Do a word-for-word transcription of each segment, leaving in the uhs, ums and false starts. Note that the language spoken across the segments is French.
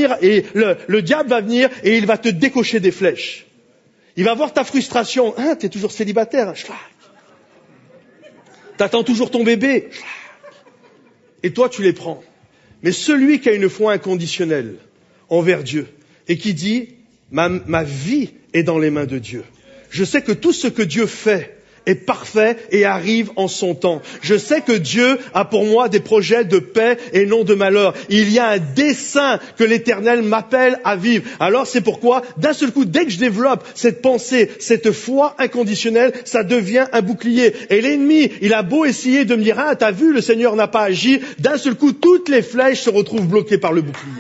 venir et le, le diable va venir et il va te décocher des flèches. Il va voir ta frustration. Hein, t'es toujours célibataire. Hein, t'attends toujours ton bébé. Et toi, tu les prends. Mais celui qui a une foi inconditionnelle envers Dieu et qui dit, ma, ma vie est dans les mains de Dieu. Je sais que tout ce que Dieu fait est parfait et arrive en son temps. Je sais que Dieu a pour moi des projets de paix et non de malheur. Il y a un dessein que l'Éternel m'appelle à vivre. Alors c'est pourquoi, d'un seul coup, dès que je développe cette pensée, cette foi inconditionnelle, ça devient un bouclier. Et l'ennemi, il a beau essayer de me dire, ah, t'as vu, le Seigneur n'a pas agi. D'un seul coup, toutes les flèches se retrouvent bloquées par le bouclier.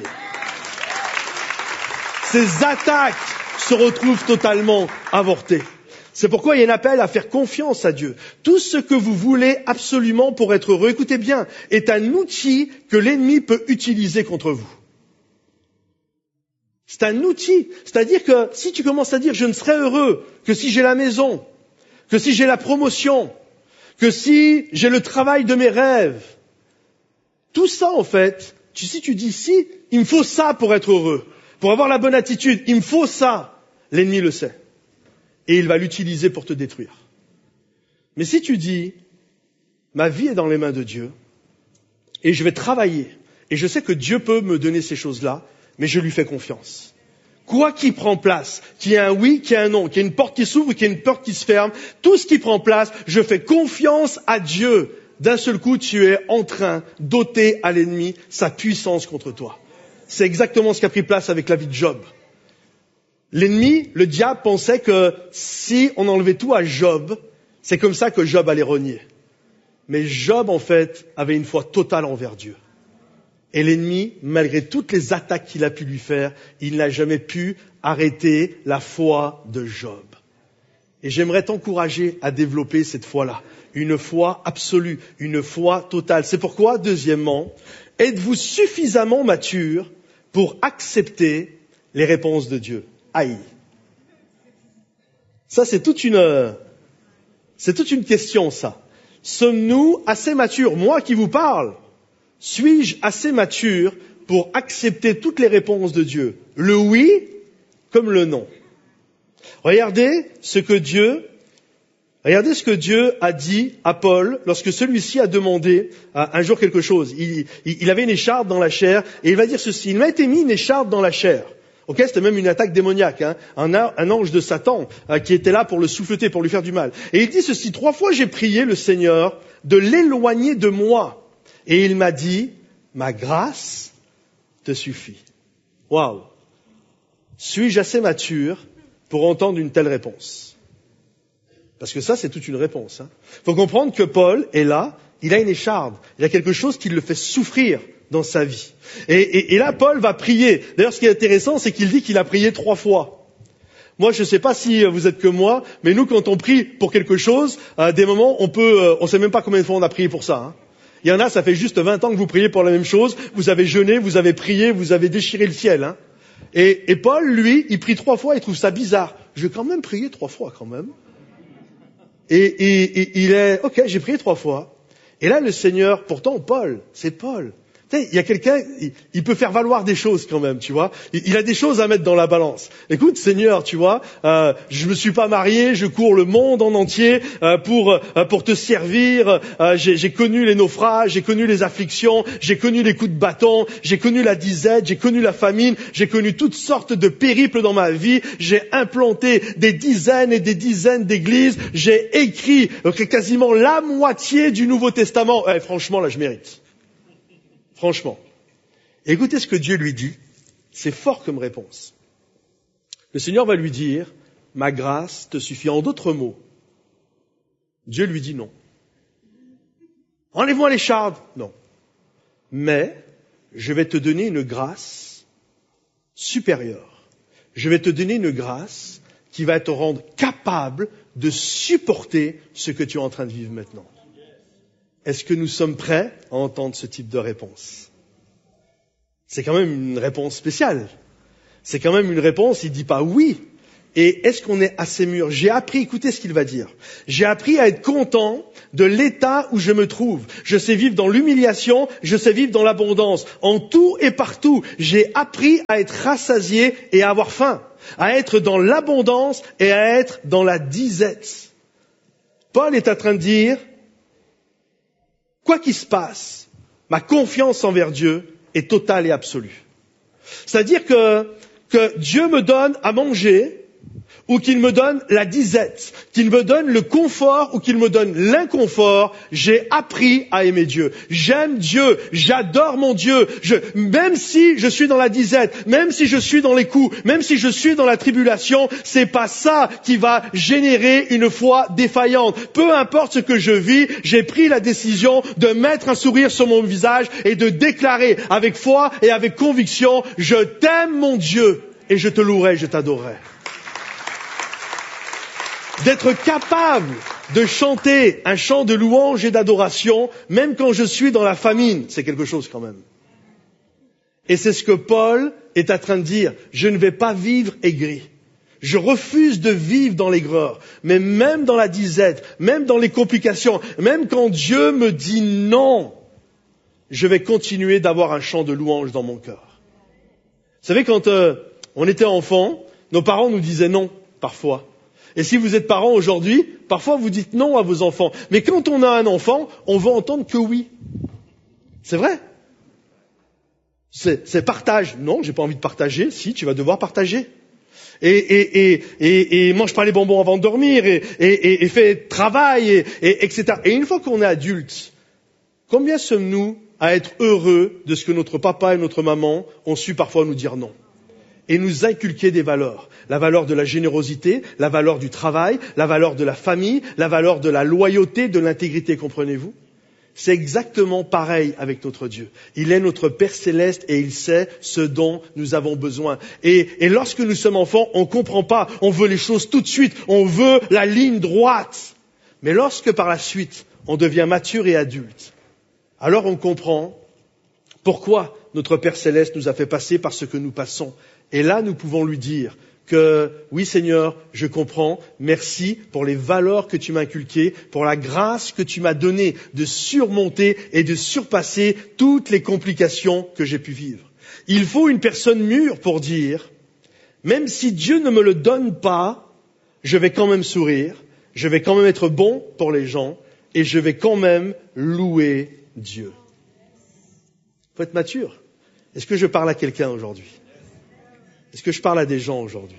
Ces attaques se retrouvent totalement avortées. C'est pourquoi il y a un appel à faire confiance à Dieu. Tout ce que vous voulez absolument pour être heureux, écoutez bien, est un outil que l'ennemi peut utiliser contre vous. C'est un outil. C'est-à-dire que si tu commences à dire je ne serai heureux que si j'ai la maison, que si j'ai la promotion, que si j'ai le travail de mes rêves, tout ça en fait, tu, si tu dis si, il me faut ça pour être heureux, pour avoir la bonne attitude, il me faut ça, l'ennemi le sait. Et il va l'utiliser pour te détruire. Mais si tu dis, ma vie est dans les mains de Dieu, et je vais travailler, et je sais que Dieu peut me donner ces choses-là, mais je lui fais confiance. Quoi qu'il prend place, qu'il y ait un oui, qu'il y ait un non, qu'il y ait une porte qui s'ouvre, qu'il y ait une porte qui se ferme, tout ce qui prend place, je fais confiance à Dieu. D'un seul coup, tu es en train d'ôter à l'ennemi sa puissance contre toi. C'est exactement ce qui a pris place avec la vie de Job. L'ennemi, le diable, pensait que si on enlevait tout à Job, c'est comme ça que Job allait renier. Mais Job, en fait, avait une foi totale envers Dieu. Et l'ennemi, malgré toutes les attaques qu'il a pu lui faire, il n'a jamais pu arrêter la foi de Job. Et j'aimerais t'encourager à développer cette foi-là. Une foi absolue, une foi totale. C'est pourquoi, deuxièmement, êtes-vous suffisamment mature pour accepter les réponses de Dieu? Aïe. Ça, c'est toute une, c'est toute une question, ça. Sommes-nous assez matures? Moi qui vous parle, suis-je assez mature pour accepter toutes les réponses de Dieu? Le oui comme le non. Regardez ce que Dieu, regardez ce que Dieu a dit à Paul lorsque celui-ci a demandé un jour quelque chose. Il, il, il avait une écharpe dans la chair et il va dire ceci. Il m'a été mis une écharpe dans la chair. Ok, c'était même une attaque démoniaque, hein, un, un ange de Satan euh, qui était là pour le souffleter, pour lui faire du mal. Et il dit ceci, trois fois j'ai prié le Seigneur de l'éloigner de moi. Et il m'a dit, ma grâce te suffit. Waouh! Suis-je assez mature pour entendre une telle réponse? Parce que ça, c'est toute une réponse. Il hein. faut comprendre que Paul est là, il a une écharde, il a quelque chose qui le fait souffrir dans sa vie. Et, et, et là, Paul va prier. D'ailleurs, ce qui est intéressant, c'est qu'il dit qu'il a prié trois fois. Moi, je ne sais pas si vous êtes comme moi, mais nous, quand on prie pour quelque chose, à des moments, on peut, euh, on ne sait même pas combien de fois on a prié pour ça. Hein. Il y en a, ça fait juste vingt ans que vous priez pour la même chose. Vous avez jeûné, vous avez prié, vous avez déchiré le ciel. Hein. Et, et Paul, lui, il prie trois fois, il trouve ça bizarre. Je vais quand même prier trois fois, quand même. Et, et, et il est, ok, j'ai prié trois fois. Et là, le Seigneur, pourtant, Paul, c'est Paul. Tu sais, il y a quelqu'un, il, il peut faire valoir des choses quand même, tu vois. Il, il a des choses à mettre dans la balance. Écoute, Seigneur, tu vois, euh, je me suis pas marié, je cours le monde en entier euh, pour euh, pour te servir. Euh, j'ai, j'ai connu les naufrages, j'ai connu les afflictions, j'ai connu les coups de bâton, j'ai connu la disette, j'ai connu la famine, j'ai connu toutes sortes de périples dans ma vie. J'ai implanté des dizaines et des dizaines d'églises. J'ai écrit euh, quasiment la moitié du Nouveau Testament. Eh, franchement, là, je mérite. Franchement. Écoutez ce que Dieu lui dit. C'est fort comme réponse. Le Seigneur va lui dire, ma grâce te suffit. En d'autres mots, Dieu lui dit non. Enlève-moi l'écharpe. Non. Mais, je vais te donner une grâce supérieure. Je vais te donner une grâce qui va te rendre capable de supporter ce que tu es en train de vivre maintenant. Est-ce que nous sommes prêts à entendre ce type de réponse? C'est quand même une réponse spéciale. C'est quand même une réponse, il ne dit pas oui. Et est-ce qu'on est assez mûr? J'ai appris, écoutez ce qu'il va dire. J'ai appris à être content de l'état où je me trouve. Je sais vivre dans l'humiliation, je sais vivre dans l'abondance. En tout et partout, j'ai appris à être rassasié et à avoir faim. À être dans l'abondance et à être dans la disette. Paul est en train de dire, quoi qu'il se passe, ma confiance envers Dieu est totale et absolue. C'est-à-dire que, que Dieu me donne à manger, ou qu'il me donne la disette, qu'il me donne le confort ou qu'il me donne l'inconfort, j'ai appris à aimer Dieu. J'aime Dieu, j'adore mon Dieu. Je, même si je suis dans la disette, même si je suis dans les coups, même si je suis dans la tribulation, c'est pas ça qui va générer une foi défaillante. Peu importe ce que je vis, j'ai pris la décision de mettre un sourire sur mon visage et de déclarer avec foi et avec conviction, je t'aime mon Dieu et je te louerai, je t'adorerai. D'être capable de chanter un chant de louange et d'adoration, même quand je suis dans la famine, c'est quelque chose quand même. Et c'est ce que Paul est en train de dire. Je ne vais pas vivre aigri. Je refuse de vivre dans l'aigreur. Mais même dans la disette, même dans les complications, même quand Dieu me dit non, je vais continuer d'avoir un chant de louange dans mon cœur. Vous savez, quand euh, on était enfant, nos parents nous disaient non, parfois. Et si vous êtes parents aujourd'hui, parfois vous dites non à vos enfants. Mais quand on a un enfant, on veut entendre que oui. C'est vrai. C'est, c'est partage. Non, j'ai pas envie de partager. Si, tu vas devoir partager. Et, et, et, et, et mange pas les bonbons avant de dormir. Et, et, et, et fais travail, et, et, etc. Et une fois qu'on est adulte, combien sommes-nous à être heureux de ce que notre papa et notre maman ont su parfois nous dire non? Et nous inculquer des valeurs. La valeur de la générosité, la valeur du travail, la valeur de la famille, la valeur de la loyauté, de l'intégrité, comprenez-vous? C'est exactement pareil avec notre Dieu. Il est notre Père Céleste et il sait ce dont nous avons besoin. Et, et lorsque nous sommes enfants, on ne comprend pas, on veut les choses tout de suite, on veut la ligne droite. Mais lorsque par la suite, on devient mature et adulte, alors on comprend pourquoi notre Père Céleste nous a fait passer par ce que nous passons. Et là, nous pouvons lui dire que, oui Seigneur, je comprends, merci pour les valeurs que tu m'as inculquées, pour la grâce que tu m'as donnée de surmonter et de surpasser toutes les complications que j'ai pu vivre. Il faut une personne mûre pour dire, même si Dieu ne me le donne pas, je vais quand même sourire, je vais quand même être bon pour les gens et je vais quand même louer Dieu. Il faut être mature. Est-ce que je parle à quelqu'un aujourd'hui ? Est-ce que je parle à des gens aujourd'hui?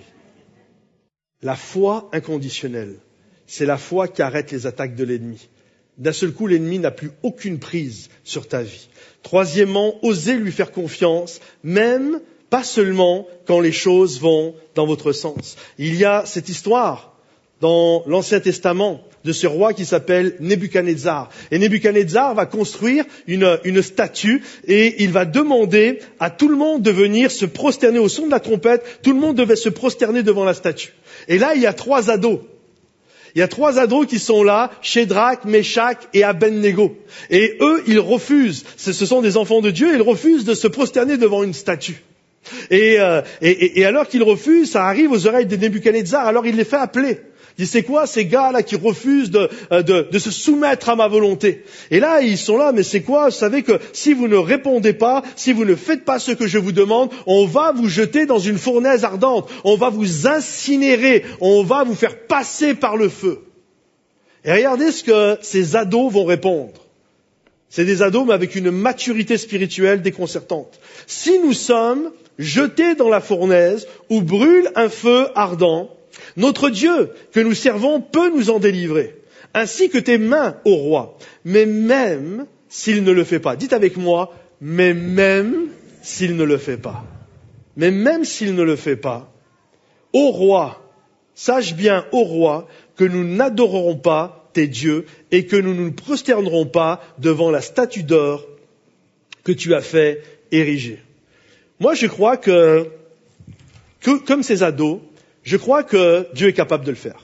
La foi inconditionnelle, c'est la foi qui arrête les attaques de l'ennemi. D'un seul coup, l'ennemi n'a plus aucune prise sur ta vie. Troisièmement, osez lui faire confiance, même pas seulement quand les choses vont dans votre sens. Il y a cette histoire dans l'Ancien Testament de ce roi qui s'appelle Nebuchadnezzar. Et Nebuchadnezzar va construire une, une statue et il va demander à tout le monde de venir se prosterner au son de la trompette. Tout le monde devait se prosterner devant la statue. Et là, il y a trois ados. Il y a trois ados qui sont là, Shadrach, Meshach et Abednego. Et eux, ils refusent. Ce sont des enfants de Dieu, ils refusent de se prosterner devant une statue. Et, euh, et, et alors qu'ils refusent, ça arrive aux oreilles de Nebuchadnezzar, alors il les fait appeler. Il dit, c'est quoi ces gars-là qui refusent de, de, de se soumettre à ma volonté? Et là, ils sont là, mais c'est quoi? Vous savez que si vous ne répondez pas, si vous ne faites pas ce que je vous demande, on va vous jeter dans une fournaise ardente, on va vous incinérer, on va vous faire passer par le feu. Et regardez ce que ces ados vont répondre. C'est des ados, mais avec une maturité spirituelle déconcertante. Si nous sommes jetés dans la fournaise où brûle un feu ardent, notre Dieu que nous servons peut nous en délivrer, ainsi que tes mains, ô roi. Mais même s'il ne le fait pas, dites avec moi, mais même s'il ne le fait pas, mais même s'il ne le fait pas, ô roi, sache bien, ô roi, que nous n'adorerons pas tes dieux et que nous ne nous prosternerons pas devant la statue d'or que tu as fait ériger. Moi, je crois que, que comme ces ados, je crois que Dieu est capable de le faire.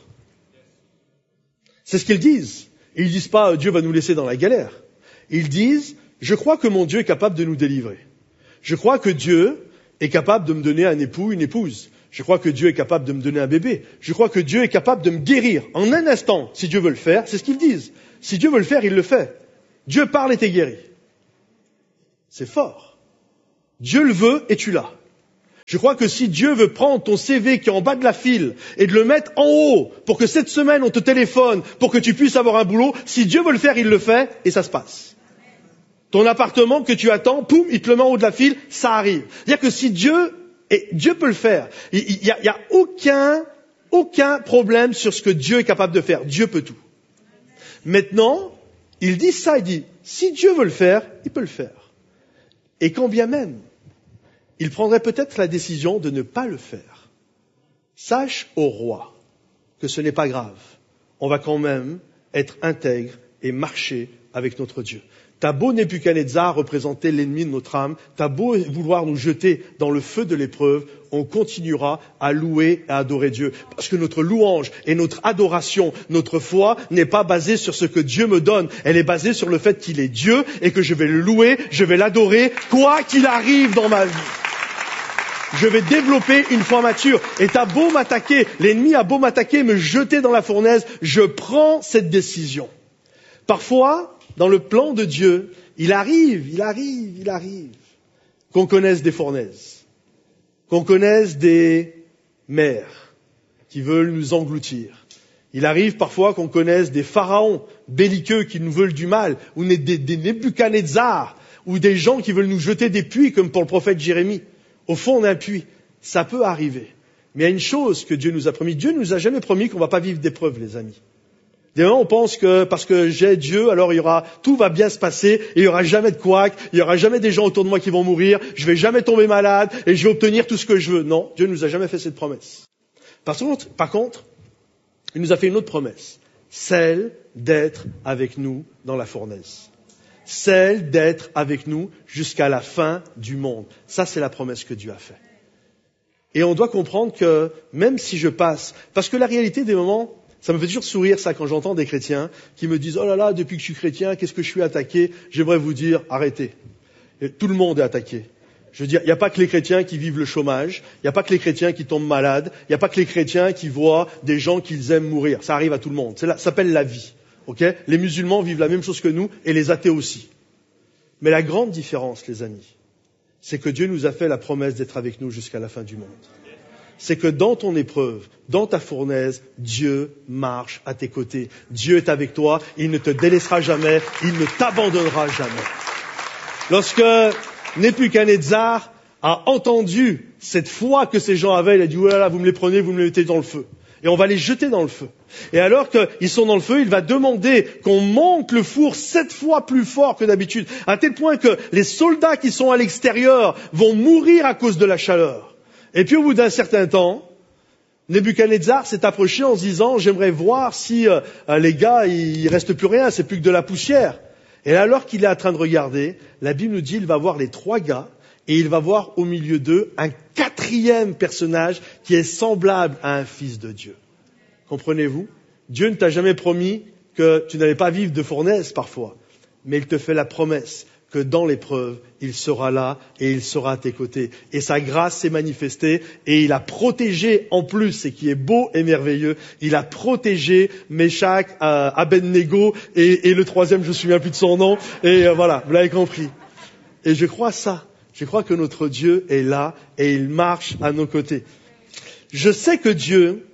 C'est ce qu'ils disent. Ils disent pas Dieu va nous laisser dans la galère. Ils disent je crois que mon Dieu est capable de nous délivrer. Je crois que Dieu est capable de me donner un époux, une épouse. Je crois que Dieu est capable de me donner un bébé. Je crois que Dieu est capable de me guérir en un instant. Si Dieu veut le faire, c'est ce qu'ils disent. Si Dieu veut le faire, il le fait. Dieu parle et t'es guéri. C'est fort. Dieu le veut et tu l'as. Je crois que si Dieu veut prendre ton C V qui est en bas de la file et de le mettre en haut pour que cette semaine on te téléphone, pour que tu puisses avoir un boulot, si Dieu veut le faire, il le fait et ça se passe. Ton appartement que tu attends, poum, il te le met en haut de la file, ça arrive. C'est-à-dire que si Dieu, et Dieu peut le faire, il n'y a, il y a aucun, aucun problème sur ce que Dieu est capable de faire. Dieu peut tout. Maintenant, il dit ça, il dit, si Dieu veut le faire, il peut le faire. Et quand bien même, il prendrait peut-être la décision de ne pas le faire. Sache, ô roi, que ce n'est pas grave. On va quand même être intègre et marcher avec notre Dieu. T'as beau Nebuchadnezzar représenter l'ennemi de notre âme, t'as beau vouloir nous jeter dans le feu de l'épreuve, on continuera à louer et à adorer Dieu. Parce que notre louange et notre adoration, notre foi n'est pas basée sur ce que Dieu me donne. Elle est basée sur le fait qu'il est Dieu et que je vais le louer, je vais l'adorer, quoi qu'il arrive dans ma vie. Je vais développer une foi mature. Et t'as beau m'attaquer, l'ennemi a beau m'attaquer, me jeter dans la fournaise, je prends cette décision. Parfois, dans le plan de Dieu, il arrive, il arrive, il arrive qu'on connaisse des fournaises, qu'on connaisse des mers qui veulent nous engloutir. Il arrive parfois qu'on connaisse des pharaons belliqueux qui nous veulent du mal, ou des, des Nebuchadnezzar, ou des gens qui veulent nous jeter des puits, comme pour le prophète Jérémie. Au fond d'un puits, ça peut arriver. Mais il y a une chose que Dieu nous a promis. Dieu ne nous a jamais promis qu'on ne va pas vivre d'épreuves, les amis. Des moments, on pense que parce que j'ai Dieu, alors il y aura, tout va bien se passer, et il n'y aura jamais de couac, il n'y aura jamais des gens autour de moi qui vont mourir, je vais jamais tomber malade, et je vais obtenir tout ce que je veux. Non, Dieu ne nous a jamais fait cette promesse. Par contre, par contre, il nous a fait une autre promesse, celle d'être avec nous dans la fournaise. Celle d'être avec nous jusqu'à la fin du monde. Ça, c'est la promesse que Dieu a faite. Et on doit comprendre que même si je passe, parce que la réalité des moments, ça me fait toujours sourire ça quand j'entends des chrétiens qui me disent « Oh là là, depuis que je suis chrétien, qu'est-ce que je suis attaqué ?» J'aimerais vous dire « Arrêtez. » Et tout le monde est attaqué. Je veux dire, il n'y a pas que les chrétiens qui vivent le chômage, il n'y a pas que les chrétiens qui tombent malades, il n'y a pas que les chrétiens qui voient des gens qu'ils aiment mourir. Ça arrive à tout le monde. C'est là, ça s'appelle la vie. Okay ? Les musulmans vivent la même chose que nous et les athées aussi. Mais la grande différence, les amis, c'est que Dieu nous a fait la promesse d'être avec nous jusqu'à la fin du monde. C'est que dans ton épreuve, dans ta fournaise, Dieu marche à tes côtés. Dieu est avec toi, il ne te délaissera jamais, il ne t'abandonnera jamais. Lorsque Nebuchadnezzar a entendu cette foi que ces gens avaient, il a dit « Oh là là, vous me les prenez, vous me les mettez dans le feu. » Et on va les jeter dans le feu. Et alors qu'ils sont dans le feu, il va demander qu'on monte le four sept fois plus fort que d'habitude, à tel point que les soldats qui sont à l'extérieur vont mourir à cause de la chaleur. Et puis au bout d'un certain temps, Nebuchadnezzar s'est approché en se disant « J'aimerais voir si euh, les gars, il reste plus rien, c'est plus que de la poussière. » Et alors qu'il est en train de regarder, la Bible nous dit il va voir les trois gars, et il va voir au milieu d'eux un quatrième personnage qui est semblable à un fils de Dieu. Comprenez-vous ? Dieu ne t'a jamais promis que tu n'allais pas vivre de fournaise parfois, mais il te fait la promesse que dans l'épreuve, il sera là et il sera à tes côtés. Et sa grâce s'est manifestée et il a protégé en plus, et qui est beau et merveilleux, il a protégé Méshach, euh, Abednego et, et le troisième, je ne me souviens plus de son nom, et euh, voilà, vous l'avez compris. Et je crois ça. Je crois que notre Dieu est là et il marche à nos côtés. Je sais que Dieu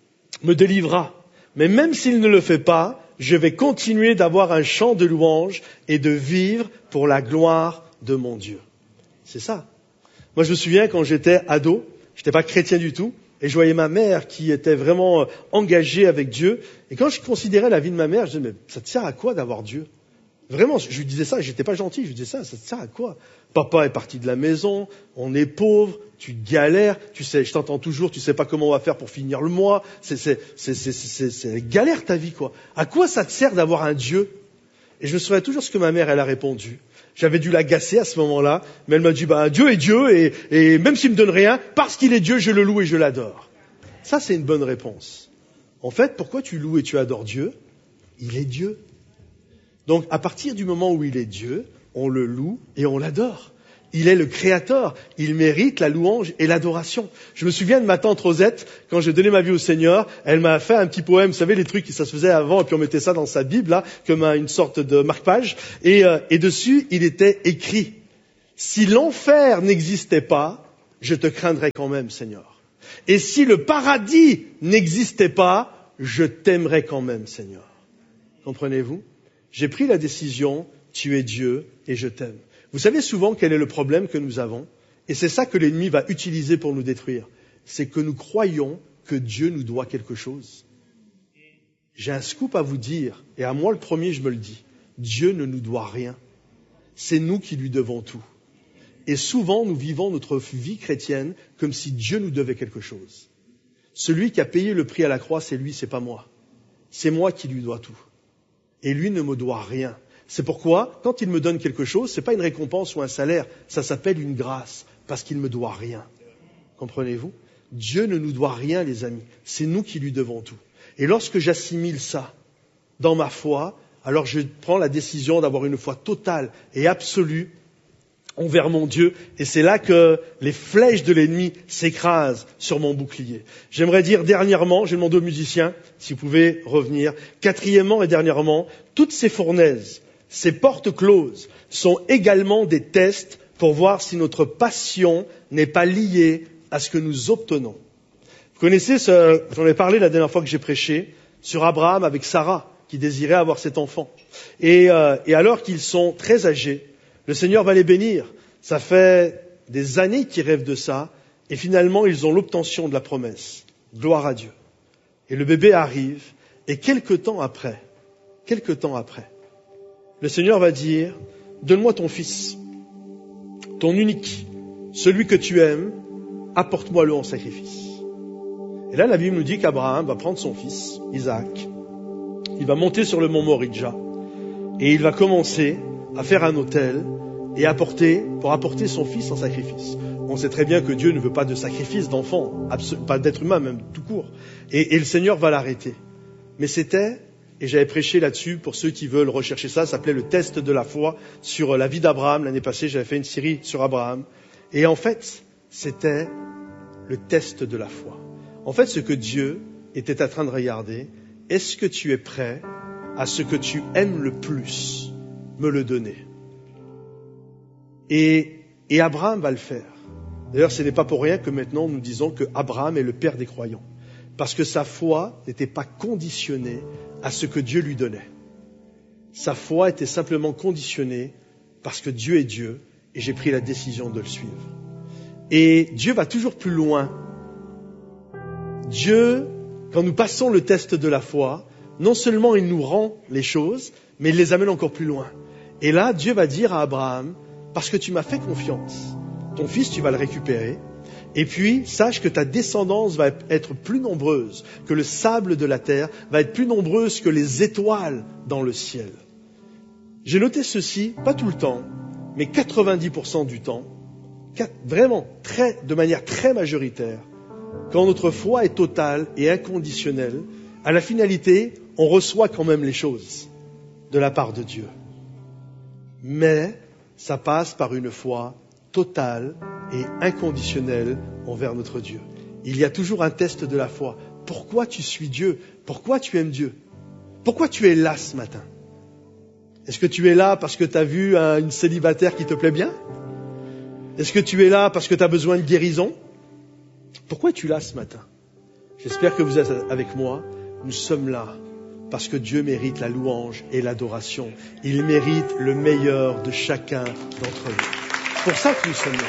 me délivrera, mais même s'il ne le fait pas, je vais continuer d'avoir un chant de louange et de vivre pour la gloire de mon Dieu. C'est ça. Moi, je me souviens quand j'étais ado, je n'étais pas chrétien du tout, et je voyais ma mère qui était vraiment engagée avec Dieu. Et quand je considérais la vie de ma mère, je disais, mais ça te sert à quoi d'avoir Dieu ? Vraiment, je lui disais ça, j'étais pas gentil, je lui disais ça, ça te sert à quoi ? Papa est parti de la maison, on est pauvre, tu galères, tu sais, je t'entends toujours, tu sais pas comment on va faire pour finir le mois, c'est, c'est, c'est, c'est, c'est, c'est galère ta vie, quoi. À quoi ça te sert d'avoir un Dieu ? Et je me souviens toujours ce que ma mère, elle a répondu. J'avais dû l'agacer à ce moment-là, mais elle m'a dit, bah, Dieu est Dieu, et, et même s'il me donne rien, parce qu'il est Dieu, je le loue et je l'adore. Ça, c'est une bonne réponse. En fait, pourquoi tu loues et tu adores Dieu ? Il est Dieu. Donc, à partir du moment où il est Dieu, on le loue et on l'adore. Il est le Créateur. Il mérite la louange et l'adoration. Je me souviens de ma tante Rosette, quand j'ai donné ma vie au Seigneur, elle m'a fait un petit poème, vous savez, les trucs qui ça se faisait avant, et puis on mettait ça dans sa Bible, là, comme une sorte de marque-page. Et, euh, et dessus, il était écrit, « Si l'enfer n'existait pas, je te craindrais quand même, Seigneur. Et si le paradis n'existait pas, je t'aimerais quand même, Seigneur. » Comprenez-vous? J'ai pris la décision, tu es Dieu et je t'aime. Vous savez souvent quel est le problème que nous avons? Et c'est ça que l'ennemi va utiliser pour nous détruire. C'est que nous croyons que Dieu nous doit quelque chose. J'ai un scoop à vous dire, et à moi le premier je me le dis. Dieu ne nous doit rien. C'est nous qui lui devons tout. Et souvent nous vivons notre vie chrétienne comme si Dieu nous devait quelque chose. Celui qui a payé le prix à la croix, c'est lui, c'est pas moi. C'est moi qui lui dois tout. Et lui ne me doit rien. C'est pourquoi, quand il me donne quelque chose, ce n'est pas une récompense ou un salaire, ça s'appelle une grâce, parce qu'il ne me doit rien. Comprenez-vous? Dieu ne nous doit rien, les amis. C'est nous qui lui devons tout. Et lorsque j'assimile ça dans ma foi, alors je prends la décision d'avoir une foi totale et absolue envers mon Dieu, et c'est là que les flèches de l'ennemi s'écrasent sur mon bouclier. J'aimerais dire dernièrement, j'ai demandé aux musiciens, si vous pouvez revenir, quatrièmement et dernièrement, toutes ces fournaises, ces portes closes, sont également des tests pour voir si notre passion n'est pas liée à ce que nous obtenons. Vous connaissez, ce, j'en ai parlé la dernière fois que j'ai prêché, sur Abraham avec Sarah, qui désirait avoir cet enfant. Et, euh, et alors qu'ils sont très âgés, le Seigneur va les bénir. Ça fait des années qu'ils rêvent de ça. Et finalement, ils ont l'obtention de la promesse. Gloire à Dieu. Et le bébé arrive. Et quelque temps après, quelque temps après, le Seigneur va dire, donne-moi ton fils, ton unique, celui que tu aimes, apporte-moi-le en sacrifice. Et là, la Bible nous dit qu'Abraham va prendre son fils, Isaac. Il va monter sur le mont Moridja. Et il va commencer à faire un autel et apporter, pour apporter son fils en sacrifice. On sait très bien que Dieu ne veut pas de sacrifice d'enfant, pas d'être humain même, tout court. Et, et le Seigneur va l'arrêter. Mais c'était, et j'avais prêché là-dessus pour ceux qui veulent rechercher ça, ça s'appelait le test de la foi sur la vie d'Abraham. L'année passée, j'avais fait une série sur Abraham. Et en fait, c'était le test de la foi. En fait, ce que Dieu était en train de regarder, est-ce que tu es prêt à ce que tu aimes le plus me le donner. Et, et Abraham va le faire. D'ailleurs, ce n'est pas pour rien que maintenant nous disons que Abraham est le père des croyants. Parce que sa foi n'était pas conditionnée à ce que Dieu lui donnait. Sa foi était simplement conditionnée parce que Dieu est Dieu et j'ai pris la décision de le suivre. Et Dieu va toujours plus loin. Dieu, quand nous passons le test de la foi, non seulement il nous rend les choses, mais il les amène encore plus loin. Et là, Dieu va dire à Abraham, parce que tu m'as fait confiance, ton fils, tu vas le récupérer, et puis sache que ta descendance va être plus nombreuse que le sable de la terre, va être plus nombreuse que les étoiles dans le ciel. J'ai noté ceci, pas tout le temps, mais quatre-vingt-dix pour cent du temps, vraiment, très, de manière très majoritaire, quand notre foi est totale et inconditionnelle, à la finalité, on reçoit quand même les choses de la part de Dieu. Mais ça passe par une foi totale et inconditionnelle envers notre Dieu. Il y a toujours un test de la foi. Pourquoi tu suis Dieu? Pourquoi tu aimes Dieu? Pourquoi tu es là ce matin? Est-ce que tu es là parce que tu as vu une célibataire qui te plaît bien? Est-ce que tu es là parce que tu as besoin de guérison? Pourquoi es-tu là ce matin? J'espère que vous êtes avec moi. Nous sommes là parce que Dieu mérite la louange et l'adoration. Il mérite le meilleur de chacun d'entre nous. C'est pour ça que nous sommes là.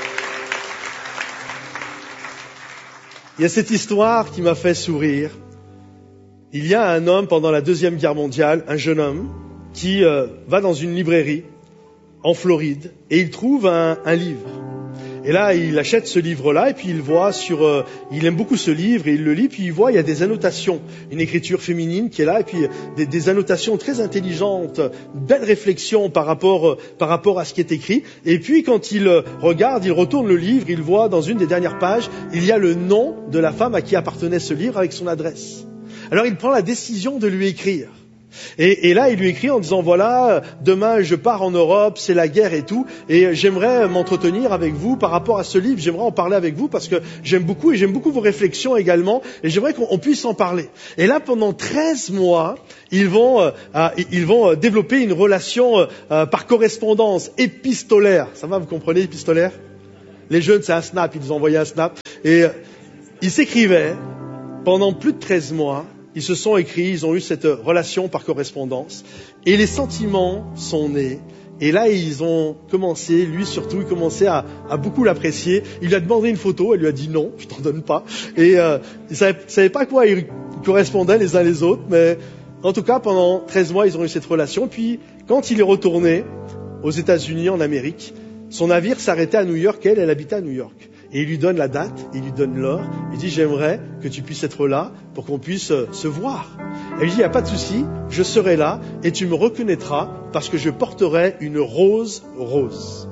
Il y a cette histoire qui m'a fait sourire. Il y a un homme pendant la Deuxième Guerre mondiale, un jeune homme, qui euh, va dans une librairie en Floride et il trouve un, un livre. Et là, il achète ce livre-là et puis il voit sur... Euh, il aime beaucoup ce livre et il le lit, puis il voit, il y a des annotations, une écriture féminine qui est là et puis des, des annotations très intelligentes, belles réflexions par rapport, euh, par rapport à ce qui est écrit. Et puis quand il euh, regarde, il retourne le livre, il voit dans une des dernières pages, il y a le nom de la femme à qui appartenait ce livre avec son adresse. Alors il prend la décision de lui écrire. Et, et là, il lui écrit en disant, voilà, demain je pars en Europe, c'est la guerre et tout, et j'aimerais m'entretenir avec vous par rapport à ce livre, j'aimerais en parler avec vous parce que j'aime beaucoup, et j'aime beaucoup vos réflexions également, et j'aimerais qu'on puisse en parler. Et là, pendant treize mois, ils vont, euh, ils vont développer une relation euh, par correspondance épistolaire. Ça va, vous comprenez, épistolaire? Les jeunes, c'est un snap, ils nous envoyaient un snap. Et euh, ils s'écrivaient pendant plus de treize mois. Ils se sont écrits, ils ont eu cette relation par correspondance. Et les sentiments sont nés. Et là, ils ont commencé, lui surtout, il commençait à, à beaucoup l'apprécier. Il lui a demandé une photo, elle lui a dit non, je t'en donne pas. Et euh, il savait, savait pas à quoi ils correspondaient les uns les autres, mais en tout cas, pendant treize mois, ils ont eu cette relation. Puis, quand il est retourné aux États-Unis, en Amérique, son navire s'arrêtait à New York, elle, elle habitait à New York. Et il lui donne la date, il lui donne l'heure, il dit, j'aimerais que tu puisses être là pour qu'on puisse se voir. Elle lui dit, il n'y a pas de souci, je serai là et tu me reconnaîtras parce que je porterai une rose rose.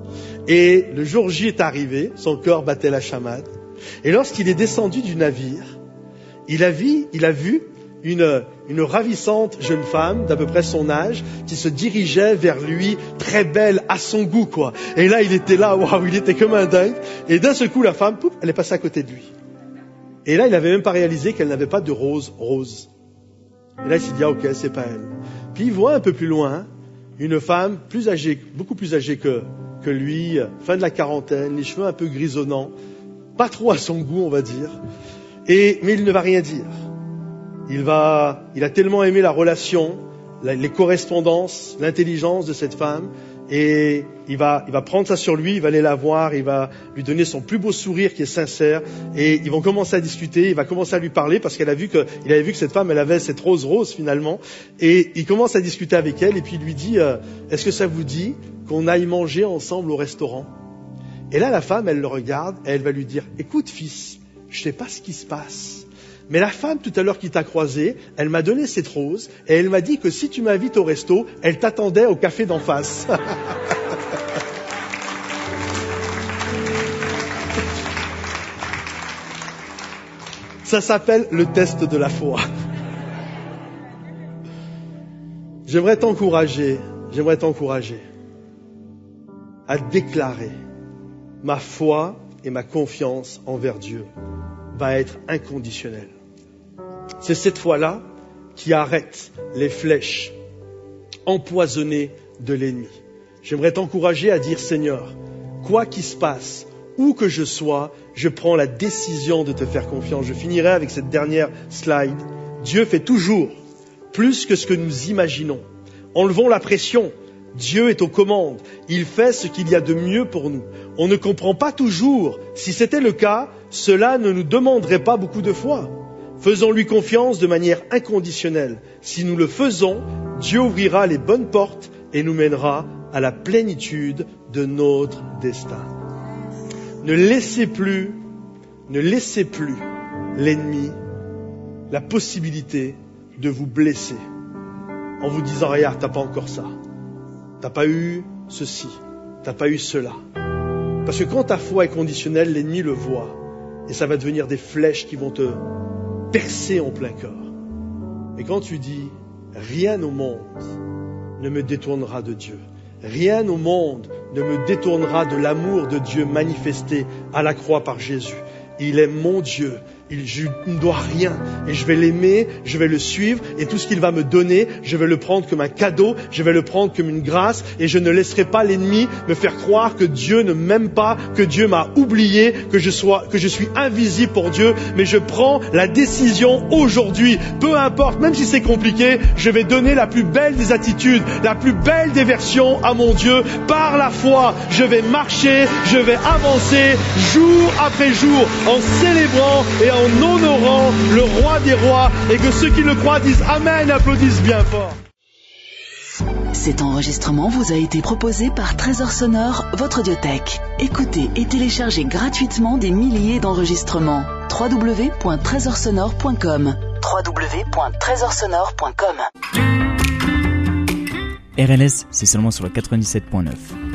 Et le jour J est arrivé, son cœur battait la chamade. Et lorsqu'il est descendu du navire, il a vu, il a vu une, une ravissante jeune femme d'à peu près son âge qui se dirigeait vers lui, très belle, à son goût, quoi. Et là, il était là, waouh, il était comme un dingue. Et d'un seul coup, la femme, pouf, elle est passée à côté de lui. Et là, il n'avait même pas réalisé qu'elle n'avait pas de rose rose. Et là, il s'est dit, ah, ok, c'est pas elle. Puis il voit un peu plus loin une femme plus âgée, beaucoup plus âgée que, que lui, fin de la quarantaine, les cheveux un peu grisonnants, pas trop à son goût, on va dire. Et, mais il ne va rien dire. Il va, il a tellement aimé la relation, la, les correspondances, l'intelligence de cette femme, et il va, il va prendre ça sur lui, il va aller la voir, il va lui donner son plus beau sourire qui est sincère, et ils vont commencer à discuter, il va commencer à lui parler parce qu'elle a vu que, il avait vu que cette femme, elle avait cette rose rose finalement, et il commence à discuter avec elle, et puis il lui dit, euh, est-ce que ça vous dit qu'on aille manger ensemble au restaurant? Et là, la femme, elle le regarde, et elle va lui dire, écoute fils, je sais pas ce qui se passe. Mais la femme, tout à l'heure, qui t'a croisé, elle m'a donné cette rose et elle m'a dit que si tu m'invites au resto, elle t'attendait au café d'en face. Ça s'appelle le test de la foi. J'aimerais t'encourager, j'aimerais t'encourager à déclarer ma foi et ma confiance envers Dieu va être inconditionnelle. C'est cette foi-là qui arrête les flèches empoisonnées de l'ennemi. J'aimerais t'encourager à dire, Seigneur, quoi qu'il se passe, où que je sois, je prends la décision de te faire confiance. Je finirai avec cette dernière slide. Dieu fait toujours plus que ce que nous imaginons. Enlevons la pression. Dieu est aux commandes. Il fait ce qu'il y a de mieux pour nous. On ne comprend pas toujours. Si c'était le cas, cela ne nous demanderait pas beaucoup de foi. Faisons-lui confiance de manière inconditionnelle. Si nous le faisons, Dieu ouvrira les bonnes portes et nous mènera à la plénitude de notre destin. Ne laissez plus, ne laissez plus l'ennemi la possibilité de vous blesser en vous disant, regarde, t'as pas encore ça. T'as pas eu ceci, t'as pas eu cela. Parce que quand ta foi est conditionnelle, l'ennemi le voit. Et ça va devenir des flèches qui vont te percer en plein cœur. Et quand tu dis, rien au monde ne me détournera de Dieu. Rien au monde ne me détournera de l'amour de Dieu manifesté à la croix par Jésus. Il est mon Dieu. Il, je ne dois rien et je vais l'aimer, je vais le suivre et tout ce qu'il va me donner, je vais le prendre comme un cadeau, je vais le prendre comme une grâce et je ne laisserai pas l'ennemi me faire croire que Dieu ne m'aime pas, que Dieu m'a oublié, que je sois, que je suis invisible pour Dieu, mais je prends la décision aujourd'hui, peu importe, même si c'est compliqué, je vais donner la plus belle des attitudes, la plus belle des versions à mon Dieu, par la foi, je vais marcher, je vais avancer jour après jour en célébrant et en en honorant le roi des rois et que ceux qui le croient disent Amen et applaudissent bien fort. Cet enregistrement vous a été proposé par Trésor Sonore, votre audiothèque. Écoutez et téléchargez gratuitement des milliers d'enregistrements. w w w point trésor sonore point com w w w point trésor sonore point com R L S, c'est seulement sur le quatre-vingt-dix-sept point neuf.